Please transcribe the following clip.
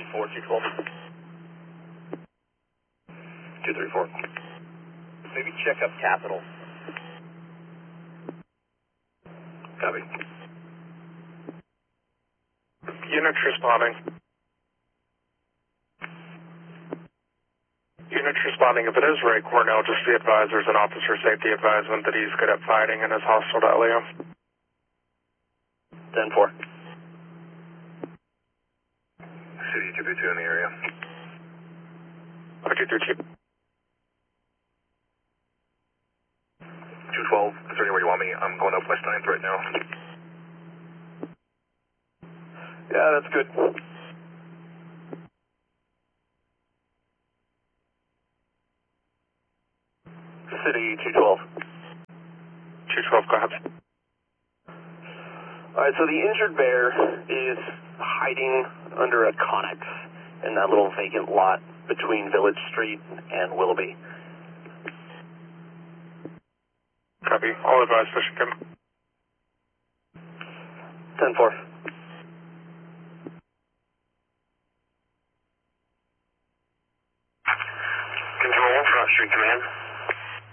224, 212. 234. Maybe check up Capital. Copy. Units responding. Units responding. If it is Ray Cornell, just be advised there's an officer safety advisement that he's good at fighting and is hostile to LEO. 10-4. City 232 in the area. 232. 212, is there anywhere you want me? I'm going up West 9th right now. Yeah, that's good. City 212. 212, go ahead. Alright, so the injured bear is hiding under a Connex in that little vacant lot between Village Street and Willoughby. Copy. All advised, pushing him. 10-4. Control, Front Street Command.